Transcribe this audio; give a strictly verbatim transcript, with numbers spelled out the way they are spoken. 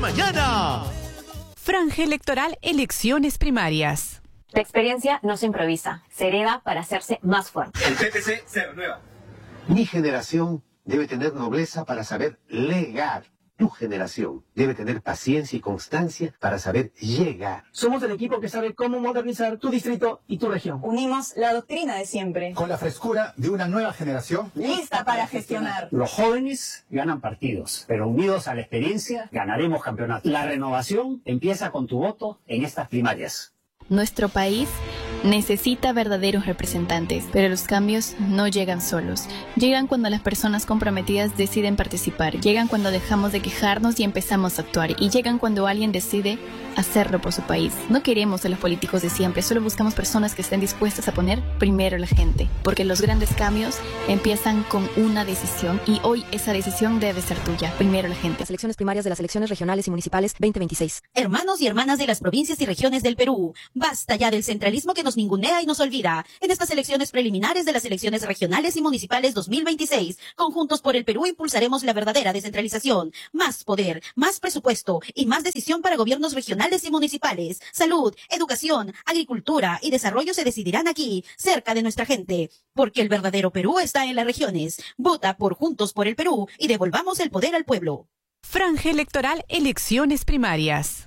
mañana. Franja electoral, elecciones primarias. La experiencia no se improvisa, se hereda para hacerse más fuerte. El P T C se renueva. Mi generación debe tener nobleza para saber legar. Tu generación debe tener paciencia y constancia para saber llegar. Somos el equipo que sabe cómo modernizar tu distrito y tu región. Unimos la doctrina de siempre. Con la frescura de una nueva generación. Lista para gestionar. Los jóvenes ganan partidos, pero unidos a la experiencia ganaremos campeonatos. La renovación empieza con tu voto en estas primarias. Nuestro país necesita verdaderos representantes, pero los cambios no llegan solos. Llegan cuando las personas comprometidas deciden participar, llegan cuando dejamos de quejarnos y empezamos a actuar, y llegan cuando alguien decide hacerlo por su país. No queremos a los políticos de siempre, solo buscamos personas que estén dispuestas a poner primero a la gente, porque los grandes cambios empiezan con una decisión, y hoy esa decisión debe ser tuya, primero la gente. Las elecciones primarias de las elecciones regionales y municipales veinte veintiséis. Hermanos y hermanas de las provincias y regiones del Perú, basta ya del centralismo que nos ningunea y nos olvida. En estas elecciones preliminares de las elecciones regionales y municipales dos mil veintiséis, conjuntos por el Perú impulsaremos la verdadera descentralización. Más poder, más presupuesto y más decisión para gobiernos regionales y municipales. Salud, educación, agricultura y desarrollo se decidirán aquí, cerca de nuestra gente. Porque el verdadero Perú está en las regiones. Vota por Juntos por el Perú y devolvamos el poder al pueblo. Franja electoral, elecciones primarias.